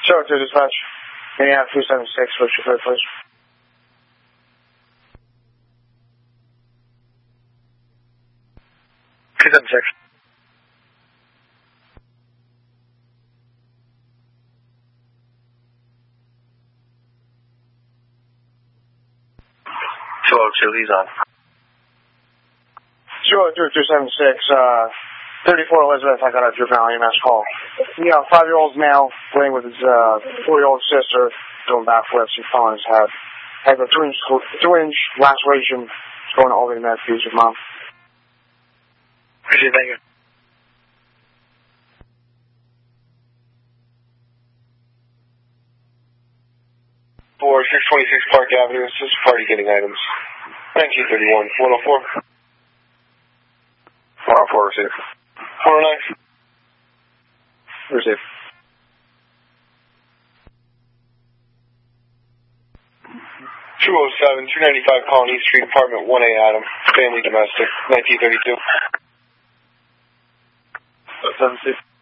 Sure, to dispatch. Minneapolis 276, what's your third, please? He's on. 276, 34 Elizabeth, I got a juvenile EMS call. Yeah, 5-year-old male playing with his 4-year-old sister, doing backflips and falling his head. Has a 2-inch laceration going over the neck piece of mom. Appreciate it, thank you. 626 Park Avenue, this is party getting items. 1931, 104. 404, receive. 409. Receive. 207, 295 Colony Street, apartment 1A, Adam. Family domestic, 1932. 76.